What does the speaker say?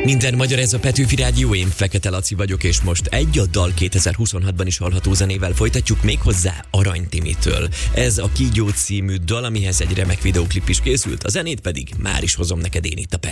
Minden magyar, ez a Petőfi Rádió, én Fekete Laci vagyok, és most egy a dal 2026-ban is hallható zenével folytatjuk, méghozzá Arany Timitől. Ez a Kígyó című dal, amihez egy remek videóklip is készült, a zenét pedig már is hozom neked én itt a